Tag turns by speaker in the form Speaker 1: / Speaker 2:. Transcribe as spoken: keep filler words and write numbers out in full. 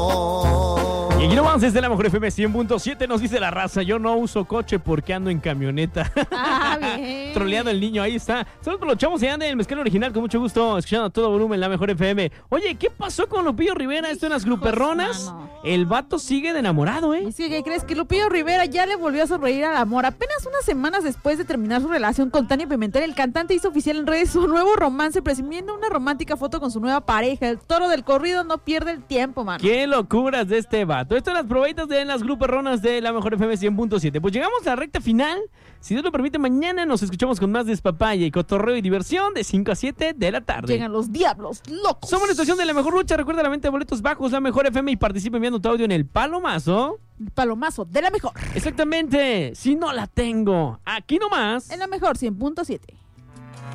Speaker 1: Y aquí nomás desde la mejor F M cien punto siete nos dice la raza: yo no uso coche porque ando en camioneta.
Speaker 2: Ah, bien.
Speaker 1: Troleando el niño, ahí está. Saludos por los chavos y ande el mezcal original, con mucho gusto, escuchando a todo volumen la mejor F M. Oye, ¿qué pasó con Lupillo Rivera? Esto en las gruperronas.
Speaker 2: mano.
Speaker 1: El vato sigue de enamorado, ¿eh?
Speaker 2: Es que, ¿qué crees? Que Lupillo Rivera ya le volvió a sonreír al amor. Apenas unas semanas después de terminar su relación con Tania Pimentel, el cantante hizo oficial en redes su nuevo romance, presumiendo una romántica foto con su nueva pareja. El toro del corrido no pierde el tiempo, mano.
Speaker 1: Qué locuras de este vato. Esto es las probaditas de las gruperronas de la mejor F M cien punto siete. Pues llegamos a la recta final. Si Dios lo permite, mañana nos escuchamos con más despapaya y cotorreo y diversión de cinco a siete de la tarde.
Speaker 2: Llegan los diablos locos.
Speaker 1: Somos la estación de la mejor lucha. Recuerda la venta de boletos bajos, la mejor F M, y participa enviando tu audio en el Palomazo.
Speaker 2: El palomazo de la mejor.
Speaker 1: Exactamente. Si no la tengo, aquí nomás.
Speaker 2: En la mejor cien punto siete.